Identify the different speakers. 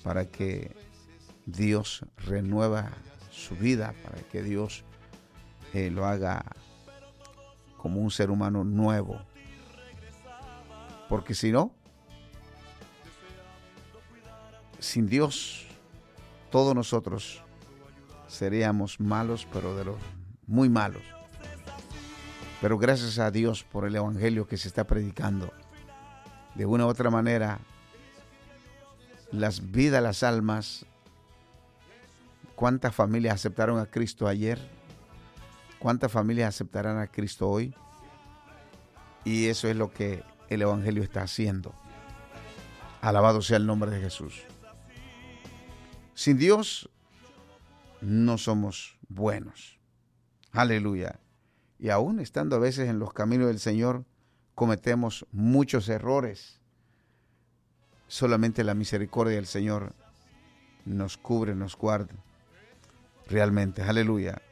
Speaker 1: para que Dios renueva su vida, para que Dios lo haga como un ser humano nuevo. Porque si no, sin Dios, todos nosotros seríamos malos, pero de los muy malos. Pero gracias a Dios por el evangelio que se está predicando. De una u otra manera, las vidas, las almas, ¿cuántas familias aceptaron a Cristo ayer? ¿Cuántas familias aceptarán a Cristo hoy? Y eso es lo que el evangelio está haciendo. Alabado sea el nombre de Jesús. Sin Dios no somos buenos. Aleluya. Y aún estando a veces en los caminos del Señor, cometemos muchos errores. Solamente la misericordia del Señor nos cubre, nos guarda. Realmente, aleluya.